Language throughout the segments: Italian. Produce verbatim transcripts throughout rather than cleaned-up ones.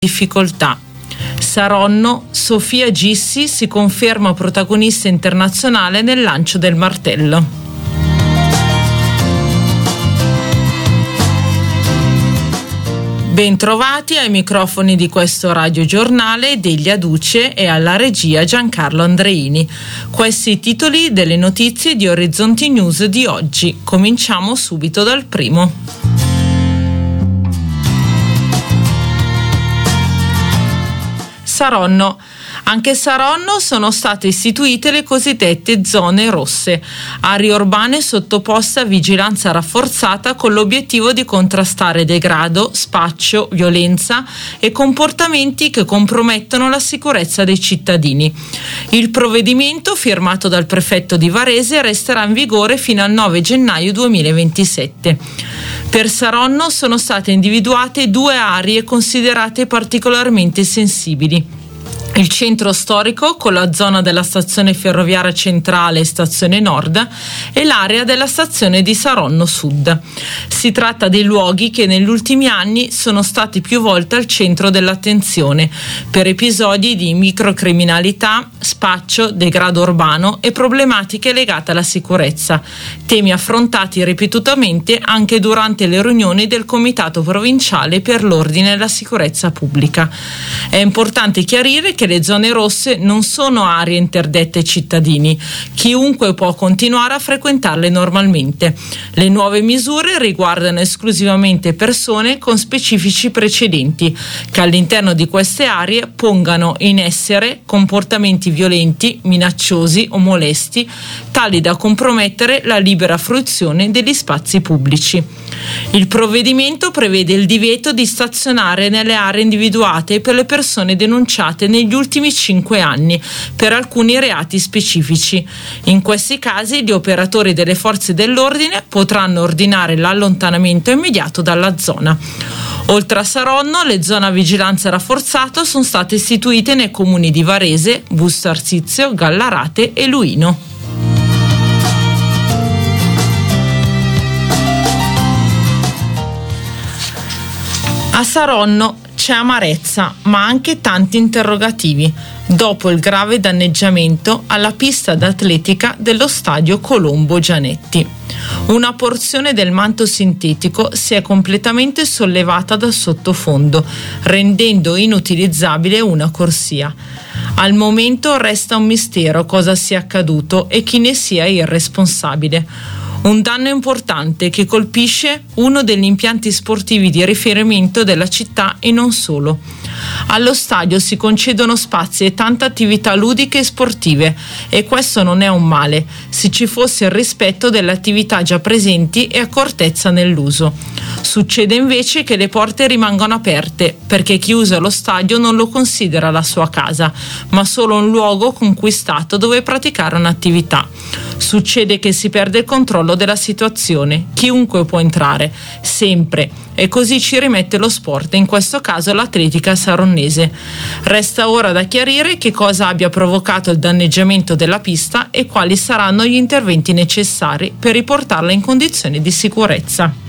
difficoltà. Saronno, Sofia Gissi si conferma protagonista internazionale nel lancio del martello. Bentrovati ai microfoni di questo radiogiornale, Delia Duce e alla regia Giancarlo Andreini. Questi i titoli delle notizie di Orizzonti News di oggi. Cominciamo subito dal primo. Saronno. Anche a Saronno sono state istituite le cosiddette zone rosse, aree urbane sottoposte a vigilanza rafforzata con l'obiettivo di contrastare degrado, spaccio, violenza e comportamenti che compromettono la sicurezza dei cittadini. Il provvedimento, firmato dal prefetto di Varese, resterà in vigore fino al nove gennaio duemilaventisette. Per Saronno sono state individuate due aree considerate particolarmente sensibili. Il centro storico con la zona della stazione ferroviaria centrale e stazione nord e l'area della stazione di Saronno Sud. Si tratta dei luoghi che negli ultimi anni sono stati più volte al centro dell'attenzione per episodi di microcriminalità, spaccio, degrado urbano e problematiche legate alla sicurezza, temi affrontati ripetutamente anche durante le riunioni del Comitato Provinciale per l'Ordine e la Sicurezza Pubblica. È importante chiarire che che le zone rosse non sono aree interdette ai cittadini. Chiunque può continuare a frequentarle normalmente. Le nuove misure riguardano esclusivamente persone con specifici precedenti che all'interno di queste aree pongano in essere comportamenti violenti, minacciosi o molesti, tali da compromettere la libera fruizione degli spazi pubblici. Il provvedimento prevede il divieto di stazionare nelle aree individuate per le persone denunciate negli ultimi cinque anni per alcuni reati specifici. In questi casi gli operatori delle forze dell'ordine potranno ordinare l'allontanamento immediato dalla zona. Oltre a Saronno, le zone a vigilanza rafforzata sono state istituite nei comuni di Varese, Busto Arsizio, Gallarate e Luino. A Saronno c'è amarezza, ma anche tanti interrogativi, dopo il grave danneggiamento alla pista d'atletica dello stadio Colombo Gianetti. Una porzione del manto sintetico si è completamente sollevata dal sottofondo, rendendo inutilizzabile una corsia. Al momento resta un mistero cosa sia accaduto e chi ne sia il responsabile. Un danno importante che colpisce uno degli impianti sportivi di riferimento della città e non solo. Allo stadio si concedono spazi e tante attività ludiche e sportive e questo non è un male, se ci fosse il rispetto delle attività già presenti e accortezza nell'uso. Succede invece che le porte rimangono aperte perché chi usa lo stadio non lo considera la sua casa, ma solo un luogo conquistato dove praticare un'attività. Succede che si perde il controllo della situazione, chiunque può entrare, sempre, e così ci rimette lo sport, in questo caso l'atletica saronnese. Resta ora da chiarire che cosa abbia provocato il danneggiamento della pista e quali saranno gli interventi necessari per riportarla in condizioni di sicurezza.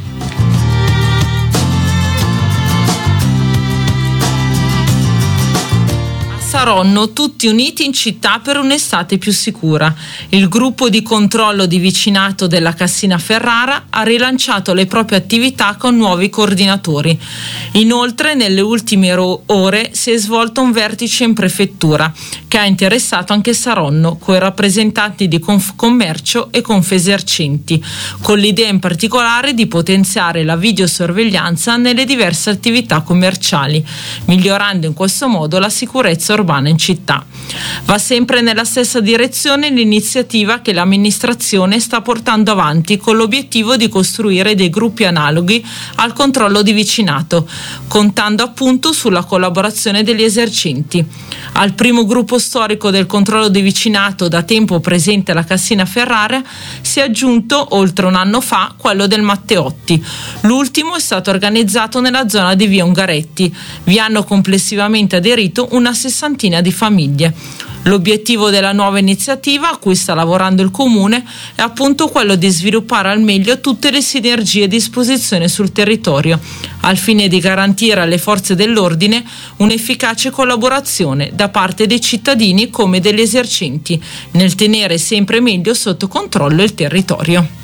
Saronno, tutti uniti in città per un'estate più sicura. Il gruppo di controllo di vicinato della Cassina Ferrara ha rilanciato le proprie attività con nuovi coordinatori. Inoltre, nelle ultime ro- ore si è svolto un vertice in prefettura che ha interessato anche Saronno, con i rappresentanti di Confcommercio e Confesercenti, con l'idea in particolare di potenziare la videosorveglianza nelle diverse attività commerciali, migliorando in questo modo la sicurezza urbana in città. Va sempre nella stessa direzione l'iniziativa che l'amministrazione sta portando avanti con l'obiettivo di costruire dei gruppi analoghi al controllo di vicinato, contando appunto sulla collaborazione degli esercenti. Al primo gruppo storico del controllo di vicinato da tempo presente alla Cassina Ferrara si è aggiunto oltre un anno fa quello del Matteotti. L'ultimo è stato organizzato nella zona di via Ungaretti. Vi hanno complessivamente aderito una sessantina di famiglie. L'obiettivo della nuova iniziativa, a cui sta lavorando il Comune, è appunto quello di sviluppare al meglio tutte le sinergie a disposizione sul territorio, al fine di garantire alle forze dell'ordine un'efficace collaborazione da parte dei cittadini come degli esercenti, nel tenere sempre meglio sotto controllo il territorio.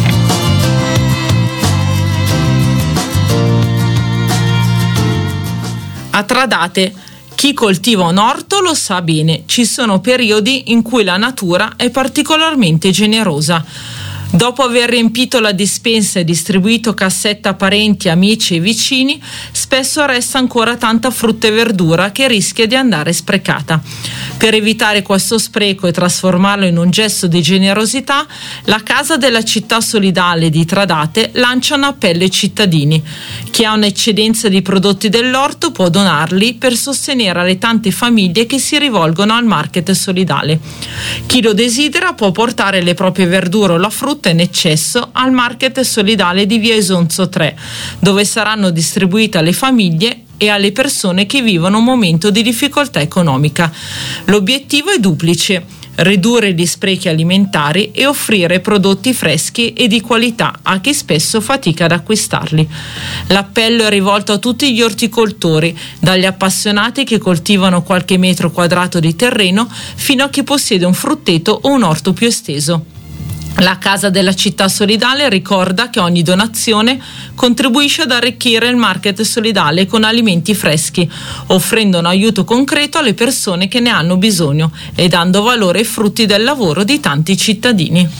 A Tradate, chi coltiva un orto lo sa bene, ci sono periodi in cui la natura è particolarmente generosa. Dopo aver riempito la dispensa e distribuito cassette a parenti, amici e vicini, spesso resta ancora tanta frutta e verdura che rischia di andare sprecata. Per evitare questo spreco e trasformarlo in un gesto di generosità, la Casa della Città Solidale di Tradate lancia un appello ai cittadini. Chi ha un'eccedenza di prodotti dell'orto può donarli per sostenere le tante famiglie che si rivolgono al market solidale. Chi lo desidera può portare le proprie verdure o la frutta in eccesso al market solidale di via Isonzo tre, dove saranno distribuite alle famiglie e alle persone che vivono un momento di difficoltà economica. L'obiettivo è duplice: ridurre gli sprechi alimentari e offrire prodotti freschi e di qualità a chi spesso fatica ad acquistarli. L'appello è rivolto a tutti gli orticoltori, dagli appassionati che coltivano qualche metro quadrato di terreno fino a chi possiede un frutteto o un orto più esteso. La Casa della Città Solidale ricorda che ogni donazione contribuisce ad arricchire il market solidale con alimenti freschi, offrendo un aiuto concreto alle persone che ne hanno bisogno e dando valore ai frutti del lavoro di tanti cittadini.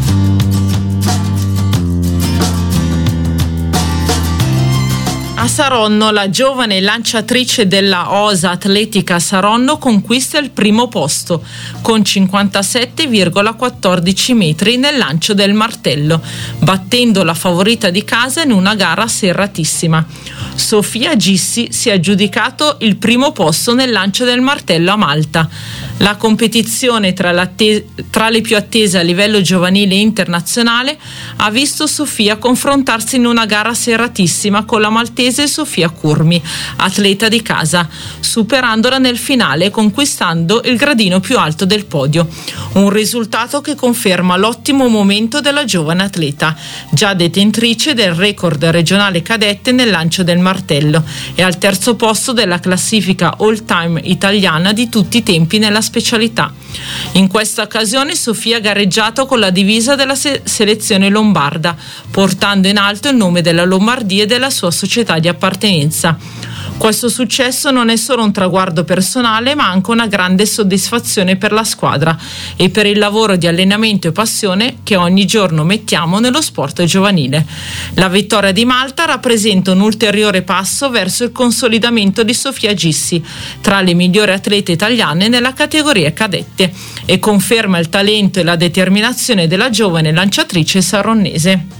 A Saronno, la giovane lanciatrice della Osa Atletica Saronno conquista il primo posto con cinquantasette virgola quattordici metri nel lancio del martello, battendo la favorita di casa in una gara serratissima. Sofia Gissi si è aggiudicato il primo posto nel lancio del martello a Malta. La competizione tra, tra le più attese a livello giovanile e internazionale ha visto Sofia confrontarsi in una gara serratissima con la maltese Sofia Curmi, atleta di casa, superandola nel finale e conquistando il gradino più alto del podio. Un risultato che conferma l'ottimo momento della giovane atleta, già detentrice del record regionale cadette nel lancio del martello e al terzo posto della classifica all-time italiana di tutti i tempi nella specialità. In questa occasione Sofia ha gareggiato con la divisa della se- selezione lombarda, portando in alto il nome della Lombardia e della sua società di appartenenza. Questo successo non è solo un traguardo personale, ma anche una grande soddisfazione per la squadra e per il lavoro di allenamento e passione che ogni giorno mettiamo nello sport giovanile. La vittoria di Malta rappresenta un ulteriore passo verso il consolidamento di Sofia Gissi tra le migliori atlete italiane nella categoria cadette e conferma il talento e la determinazione della giovane lanciatrice saronnese.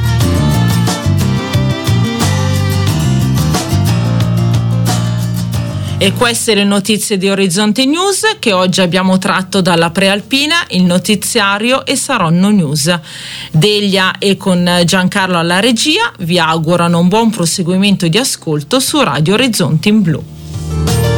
E queste le notizie di Orizzonte News che oggi abbiamo tratto dalla Prealpina, il notiziario e Saronno News. Delia e con Giancarlo alla regia vi augurano un buon proseguimento di ascolto su Radio Orizzonte in Blu.